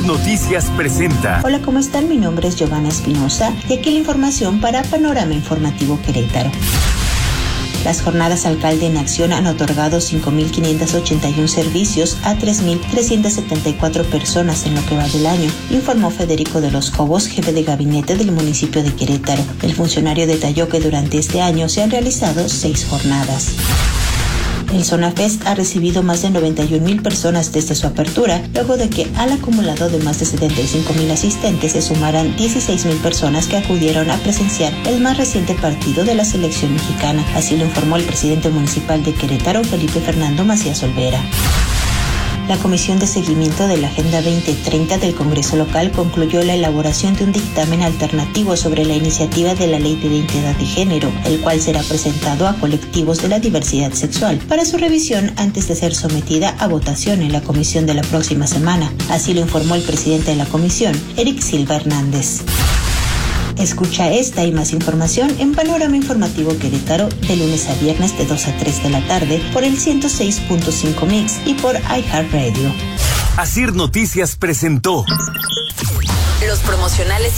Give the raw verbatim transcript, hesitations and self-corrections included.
Noticias presenta. Hola, ¿cómo están? Mi nombre es Giovanna Espinosa y aquí la información para Panorama Informativo Querétaro. Las jornadas Alcalde en Acción han otorgado cinco mil quinientos ochenta y uno servicios a tres mil trescientas setenta y cuatro personas en lo que va del año, informó Federico de los Cobos, jefe de gabinete del municipio de Querétaro. El funcionario detalló que durante este año se han realizado seis jornadas. El Zonafest ha recibido más de noventa y un mil personas desde su apertura, luego de que al acumulado de más de setenta y cinco mil asistentes se sumaran dieciséis mil personas que acudieron a presenciar el más reciente partido de la selección mexicana. Así lo informó el presidente municipal de Querétaro, Felipe Fernando Macías Olvera. La Comisión de Seguimiento de la Agenda veinte treinta del Congreso Local concluyó la elaboración de un dictamen alternativo sobre la iniciativa de la Ley de Identidad de Género, el cual será presentado a colectivos de la diversidad sexual para su revisión antes de ser sometida a votación en la comisión de la próxima semana. Así lo informó el presidente de la comisión, Eric Silva Hernández. Escucha esta y más información en Panorama Informativo Querétaro de lunes a viernes de dos a tres de la tarde por el ciento seis punto cinco Mix y por iHeartRadio. Asir Noticias presentó los promocionales